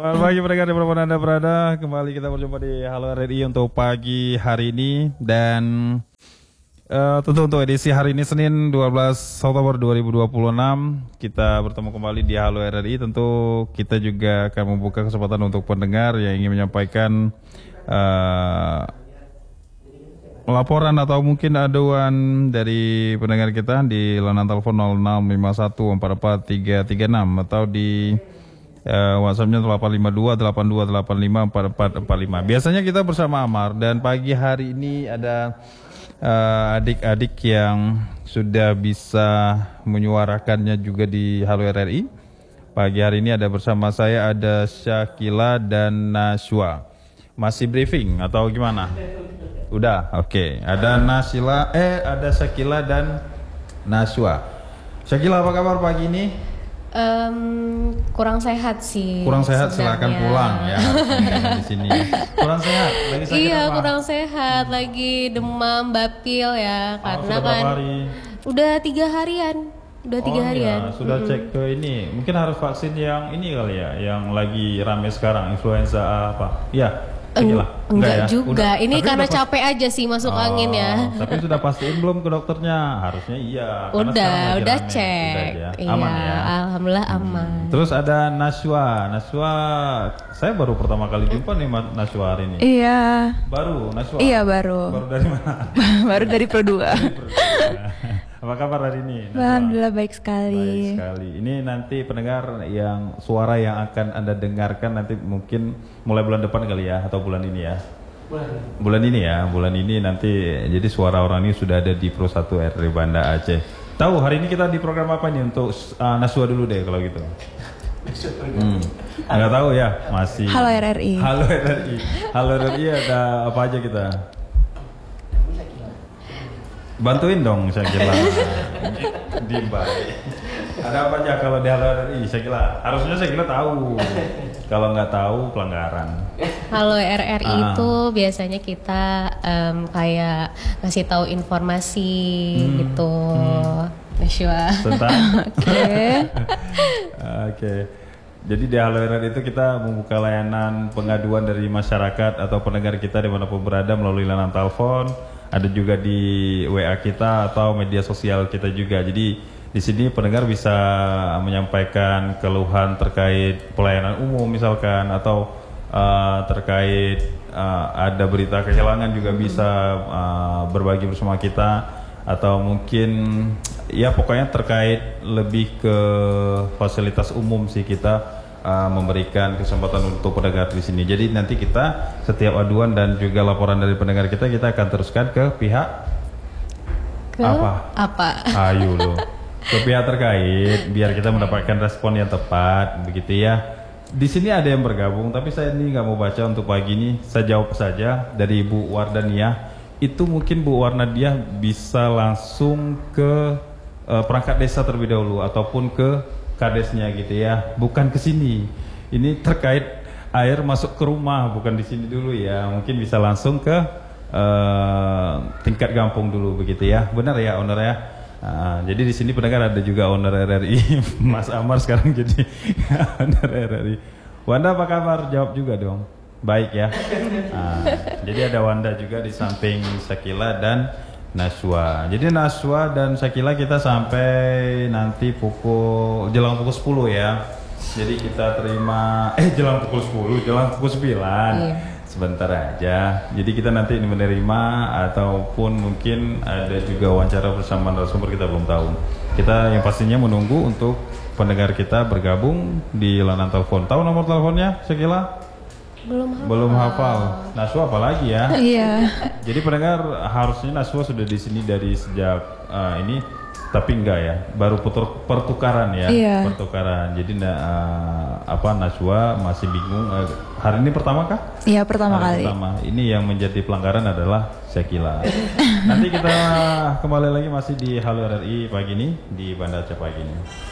Selamat pagi pendengar dimanapun Anda berada. Kembali kita berjumpa di Halo RRI untuk pagi hari ini. Dan tentu untuk edisi hari ini Senin 12 Oktober 2026 kita bertemu kembali di Halo RRI. Tentu kita juga akan membuka kesempatan untuk pendengar yang ingin menyampaikan laporan atau mungkin aduan dari pendengar kita di layanan telepon 0651443336 atau di WhatsApp-nya 85282854445. Biasanya kita bersama Amar, dan pagi hari ini ada adik-adik yang sudah bisa menyuarakannya juga di Halo RRI. Pagi hari ini ada bersama saya ada Syakila dan Naswa. Masih briefing atau gimana? Udah, oke. Ada ada Syakila dan Naswa. Syakila, apa kabar pagi ini? Kurang sehat sih. Kurang sehat, silakan pulang ya. Di sini. Kurang sehat, lagi sakit iya, apa? kurang sehat, lagi demam, bapil ya, karena sudah kan berapa hari? Udah 3 harian. Udah 3 harian. Ya, sudah cek ke ini. Mungkin harus vaksin yang ini kali ya, yang lagi rame sekarang, influenza apa? Ya. Enggak juga. Udah. Ini Tapi karena capek aja sih masuk angin ya. Tapi sudah pastiin belum ke dokternya? Harusnya iya. Udah cek. Iya, aman ya. Alhamdulillah aman. Terus ada Naswa. Naswa, saya baru pertama kali jumpa nih Naswa hari ini. Iya. Baru Naswa. Iya baru. Baru dari mana? Baru dari Pro 2. Apa kabar hari ini? Alhamdulillah baik sekali. Baik sekali. Ini nanti pendengar yang suara yang akan Anda dengarkan nanti mungkin mulai bulan depan kali ya, atau bulan ini ya. Bulan ini nanti jadi suara orang ini sudah ada di Pro 1 RRI Banda Aceh. Tahu hari ini kita di program apa nih untuk Naswa dulu deh kalau gitu. Nggak tahu ya, masih Halo RRI. Halo RRI. Halo RRI ada apa aja kita? Bantuin dong Syakila. Ada apa aja kalau di Halo RRI Syakila? Harusnya Syakila tahu. Kalau nggak tahu pelanggaran. Halo RRI itu biasanya kita kayak ngasih tahu informasi gitu. Naswa. Tentang? Oke. Jadi di Halo RRI itu kita membuka layanan pengaduan dari masyarakat atau pendengar kita dimanapun berada melalui layanan telepon. Ada juga di WA kita atau media sosial kita juga. Jadi di sini pendengar bisa menyampaikan keluhan terkait pelayanan umum misalkan, atau terkait ada berita kehilangan juga bisa berbagi bersama kita, atau mungkin ya pokoknya terkait lebih ke fasilitas umum sih kita memberikan kesempatan untuk pendengar di sini. Jadi nanti kita setiap aduan dan juga laporan dari pendengar kita akan teruskan ke pihak apa? Ayo lo. Ke pihak terkait biar kita mendapatkan respon yang tepat begitu ya. Di sini ada yang bergabung tapi saya ini nggak mau baca untuk pagi ini. Saya jawab saja dari Ibu Wardania. Itu mungkin Bu Warnadia bisa langsung ke perangkat desa terlebih dahulu ataupun ke kadesnya gitu ya, bukan ke sini. Ini terkait air masuk ke rumah, bukan di sini dulu ya. Mungkin bisa langsung ke tingkat kampung dulu begitu ya. Benar ya owner ya. Jadi di sini pendengar ada juga owner RRI Mas Amar sekarang jadi owner RRI. Wanda apa kabar? Jawab juga dong. Baik ya. Jadi ada Wanda juga di samping Syakila dan Naswa. Jadi Naswa dan Syakila kita sampai nanti jelang pukul 10 ya. Jadi kita terima jelang pukul 9. Iya. Sebentar aja. Jadi kita nanti menerima ataupun mungkin ada juga wawancara bersama narasumber, kita belum tahu. Kita yang pastinya menunggu untuk pendengar kita bergabung di layanan telepon. Tahu nomor teleponnya Syakila? Belum hafal. Naswa apalagi ya? Iya. Jadi pendengar harusnya Naswa sudah di sini dari sejak ini, tapi enggak ya, baru pertukaran ya. Iya. Pertukaran. Jadi Naswa masih bingung. Hari ini pertama kah? Iya, pertama kali. Ini yang menjadi pelanggaran adalah Syakila. Nanti kita kembali lagi masih di Halo RRI pagi ini di Banda Aceh pagi ini.